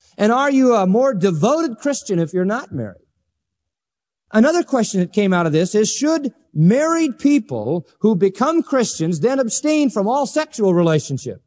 And are you a more devoted Christian if you're not married? Another question that came out of this is, should married people who become Christians then abstain from all sexual relationship?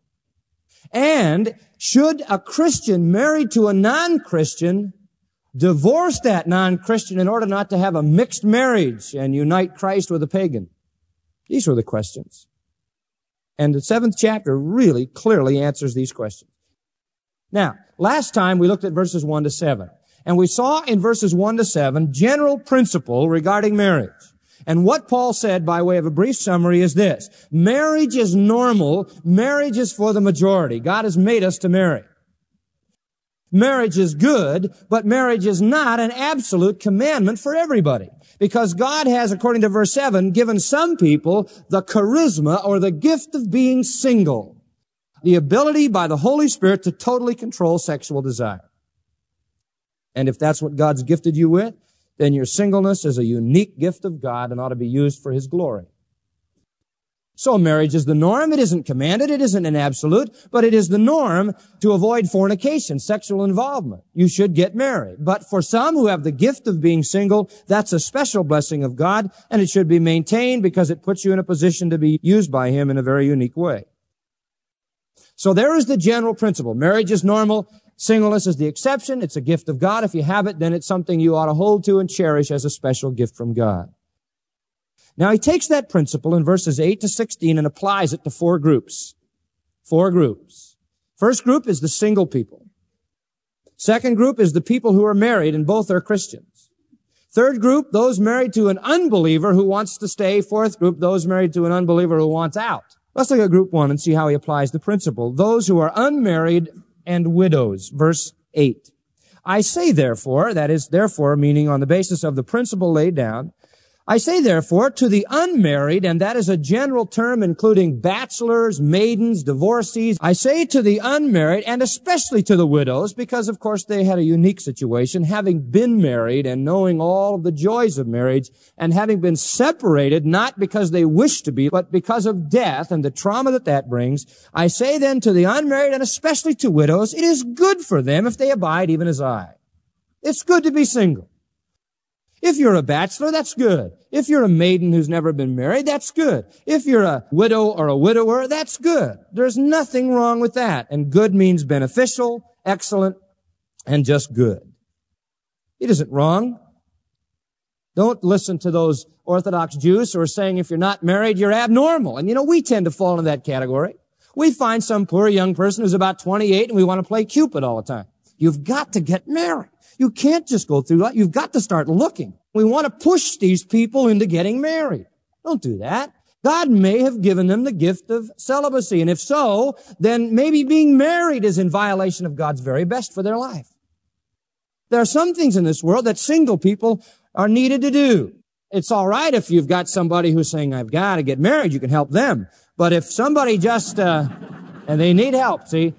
And should a Christian married to a non-Christian divorce that non-Christian in order not to have a mixed marriage and unite Christ with a pagan? These were the questions. And the 7th chapter really clearly answers these questions. Now, last time we looked at verses 1 to 7. And we saw in verses 1 to 7 general principle regarding marriage. And what Paul said by way of a brief summary is this: marriage is normal. Marriage is for the majority. God has made us to marry. Marriage is good, but marriage is not an absolute commandment for everybody. Because God has, according to verse 7, given some people the charisma or the gift of being single. The ability by the Holy Spirit to totally control sexual desire. And if that's what God's gifted you with, then your singleness is a unique gift of God and ought to be used for His glory. So marriage is the norm. It isn't commanded. It isn't an absolute, but it is the norm to avoid fornication, sexual involvement. You should get married. But for some who have the gift of being single, that's a special blessing of God, and it should be maintained because it puts you in a position to be used by Him in a very unique way. So there is the general principle. Marriage is normal. Singleness is the exception. It's a gift of God. If you have it, then it's something you ought to hold to and cherish as a special gift from God. Now, he takes that principle in verses 8 to 16 and applies it to 4 groups. 4 groups. First group is the single people. Second group is the people who are married and both are Christians. Third group, those married to an unbeliever who wants to stay. Fourth group, those married to an unbeliever who wants out. Let's look at group 1 and see how he applies the principle. Those who are unmarried and widows. Verse 8. I say therefore, that is therefore meaning on the basis of the principle laid down, I say therefore to the unmarried, and that is a general term including bachelors, maidens, divorcees. I say to the unmarried and especially to the widows, because of course they had a unique situation, having been married and knowing all of the joys of marriage and having been separated, not because they wished to be, but because of death and the trauma that that brings. I say then to the unmarried and especially to widows, it is good for them if they abide even as I. It's good to be single. If you're a bachelor, that's good. If you're a maiden who's never been married, that's good. If you're a widow or a widower, that's good. There's nothing wrong with that. And good means beneficial, excellent, and just good. It isn't wrong. Don't listen to those Orthodox Jews who are saying if you're not married, you're abnormal. And we tend to fall in that category. We find some poor young person who's about 28 and we want to play Cupid all the time. You've got to get married. You can't just go through life. You've got to start looking. We want to push these people into getting married. Don't do that. God may have given them the gift of celibacy. And if so, then maybe being married is in violation of God's very best for their life. There are some things in this world that single people are needed to do. It's all right if you've got somebody who's saying, I've got to get married, you can help them. But if somebody just, and they need help, see,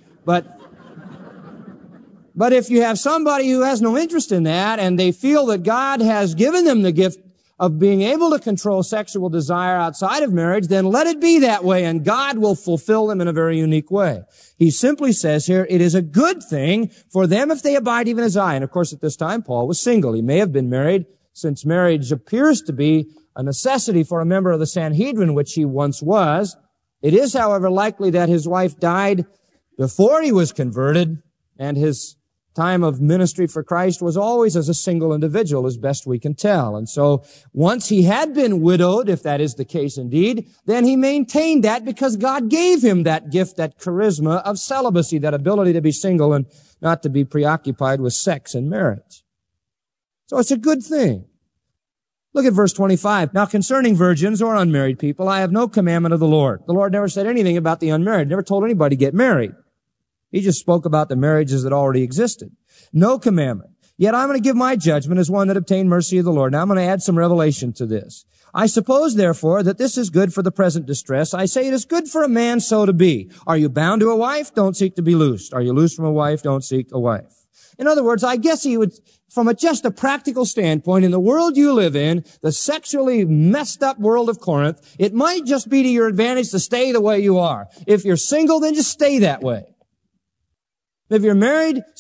But if you have somebody who has no interest in that and they feel that God has given them the gift of being able to control sexual desire outside of marriage, then let it be that way and God will fulfill them in a very unique way. He simply says here, it is a good thing for them if they abide even as I. And of course at this time Paul was single. He may have been married since marriage appears to be a necessity for a member of the Sanhedrin, which he once was. It is, however, likely that his wife died before he was converted and his time of ministry for Christ was always as a single individual, as best we can tell. And so once he had been widowed, if that is the case indeed, then he maintained that because God gave him that gift, that charisma of celibacy, that ability to be single and not to be preoccupied with sex and marriage. So it's a good thing. Look at verse 25. Now concerning virgins or unmarried people, I have no commandment of the Lord. The Lord never said anything about the unmarried, never told anybody to get married. He just spoke about the marriages that already existed. No commandment. Yet I'm going to give my judgment as one that obtained mercy of the Lord. Now I'm going to add some revelation to this. I suppose, therefore, that this is good for the present distress. I say it is good for a man so to be. Are you bound to a wife? Don't seek to be loosed. Are you loosed from a wife? Don't seek a wife. In other words, I guess he would, from just a practical standpoint, in the world you live in, the sexually messed up world of Corinth, it might just be to your advantage to stay the way you are. If you're single, then just stay that way. If you're married,